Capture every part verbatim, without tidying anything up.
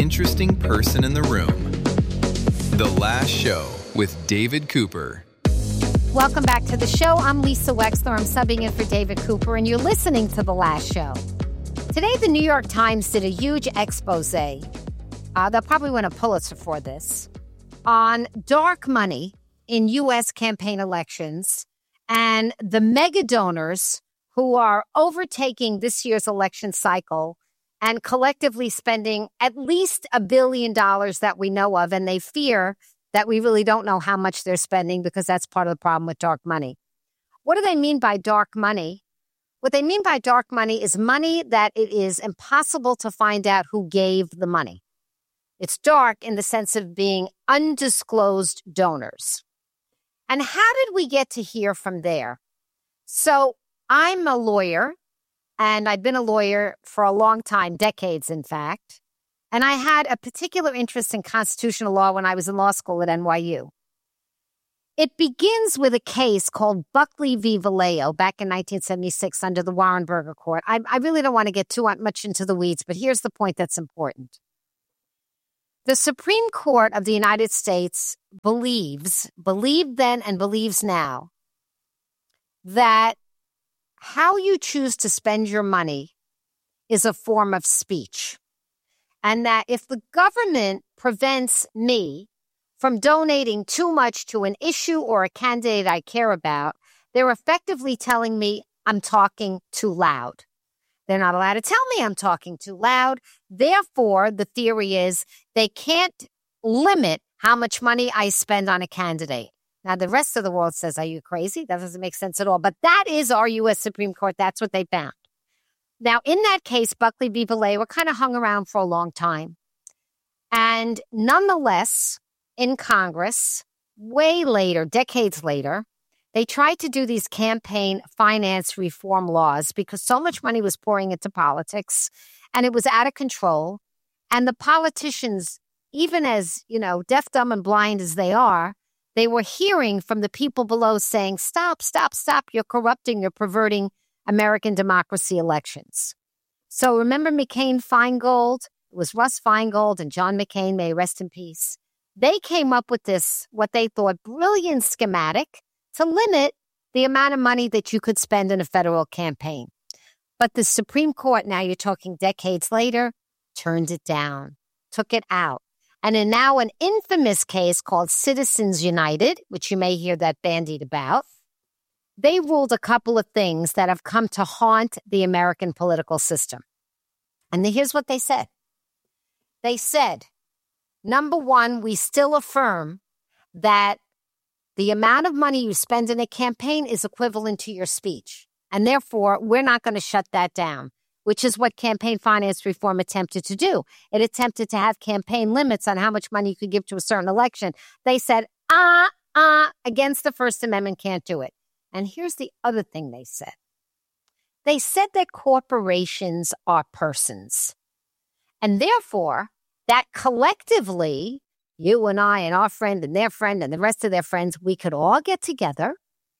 interesting person in the room. The Last Show with David Cooper. Welcome back to the show. I'm Lisa Wexler. I'm subbing in for David Cooper, and you're listening to The Last Show. Today, the New York Times did a huge expose. Uh, they'll probably win a Pulitzer for this, on dark money in U S campaign elections and the mega donors who are overtaking this year's election cycle and collectively spending at least a billion dollars that we know of, and they fear that we really don't know how much they're spending because that's part of the problem with dark money. What do they mean by dark money? What they mean by dark money is money that it is impossible to find out who gave the money. It's dark in the sense of being undisclosed donors. And how did we get to hear from there? So I'm a lawyer, and I've been a lawyer for a long time, decades, in fact. And I had a particular interest in constitutional law when I was in law school at N Y U. It begins with a case called Buckley v. Vallejo back in nineteen seventy-six under the Warren Burger Court. I, I really don't want to get too much into the weeds, but here's the point that's important. The Supreme Court of the United States believes, believed then and believes now, that how you choose to spend your money is a form of speech. And that if the government prevents me from donating too much to an issue or a candidate I care about, they're effectively telling me I'm talking too loud. They're not allowed to tell me I'm talking too loud. Therefore, the theory is they can't limit how much money I spend on a candidate. Now, the rest of the world says, are you crazy? That doesn't make sense at all. But that is our U S Supreme Court. That's what they found. Now, in that case, Buckley v. Vallejo kind of hung around for a long time. And nonetheless, in Congress, way later, decades later, they tried to do these campaign finance reform laws because so much money was pouring into politics and it was out of control. And the politicians, even as, you know, deaf, dumb, and blind as they are, they were hearing from the people below saying, stop, stop, stop, you're corrupting, you're perverting American democracy elections. So remember McCain-Feingold? It was Russ Feingold and John McCain, may he rest in peace. They came up with this, what they thought, brilliant schematic to limit the amount of money that you could spend in a federal campaign. But the Supreme Court, now you're talking decades later, turned it down, took it out. And in now an infamous case called Citizens United, which you may hear that bandied about, they ruled a couple of things that have come to haunt the American political system. And here's what they said. They said, number one, we still affirm that the amount of money you spend in a campaign is equivalent to your speech. And therefore, we're not going to shut that down, which is what campaign finance reform attempted to do. It attempted to have campaign limits on how much money you could give to a certain election. They said, ah, ah, against the First Amendment, can't do it. And here's the other thing they said. They said that corporations are persons. And therefore, that collectively, you and I and our friend and their friend and the rest of their friends, we could all get together.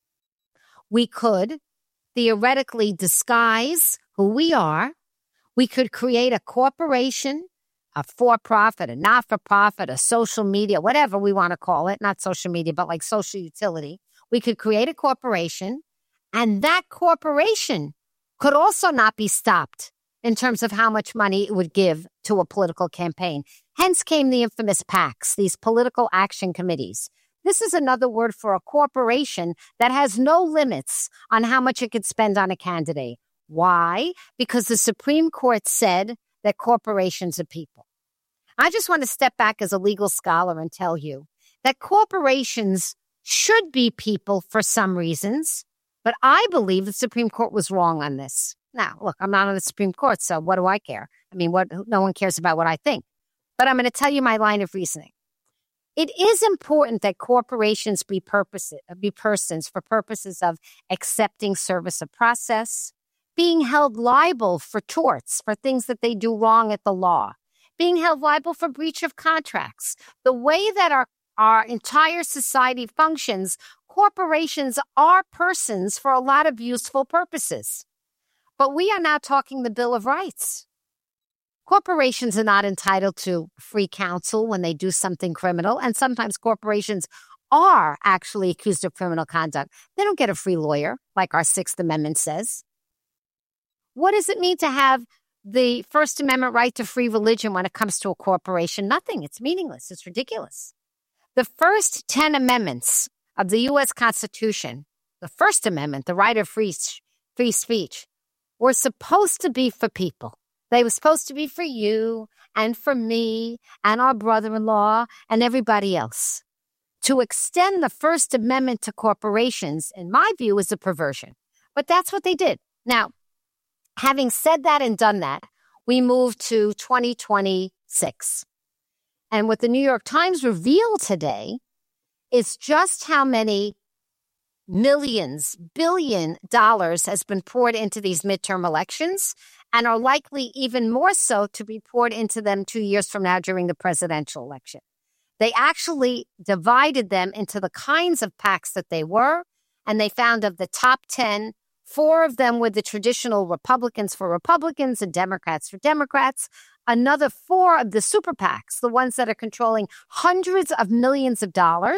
We could theoretically disguise who we are. We could create a corporation, a for-profit, a not-for-profit, a social media, whatever we want to call it, not social media, but like social utility. We could create a corporation, and that corporation could also not be stopped in terms of how much money it would give to a political campaign. Hence came the infamous PACs, these political action committees. This is another word for a corporation that has no limits on how much it could spend on a candidate. Why? Because the Supreme Court said that corporations are people. I just want to step back as a legal scholar and tell you that corporations should be people for some reasons, but I believe the Supreme Court was wrong on this. Now, look, I'm not on the Supreme Court, so what do I care? I mean, what? No one cares about what I think. But I'm going to tell you my line of reasoning. It is important that corporations be purposes, be persons for purposes of accepting service of process, being held liable for torts, for things that they do wrong at the law, being held liable for breach of contracts. The way that our, our entire society functions, corporations are persons for a lot of useful purposes. But we are now talking the Bill of Rights. Corporations are not entitled to free counsel when they do something criminal, and sometimes corporations are actually accused of criminal conduct. They don't get a free lawyer, like our Sixth Amendment says. What does it mean to have the First Amendment right to free religion when it comes to a corporation? Nothing. It's meaningless. It's ridiculous. The first ten amendments of the U S Constitution, the First Amendment, the right of free, free speech, were supposed to be for people. They were supposed to be for you and for me and our brother-in-law and everybody else. To extend the First Amendment to corporations, in my view, is a perversion. But that's what they did. Now, having said that and done that, we move to twenty twenty-six. And what the New York Times revealed today is just how many millions, billion dollars has been poured into these midterm elections, and are likely even more so to be poured into them two years from now during the presidential election. They actually divided them into the kinds of PACs that they were, and they found of the top ten, four of them were the traditional Republicans for Republicans and Democrats for Democrats. Another four of the super PACs, the ones that are controlling hundreds of millions of dollars,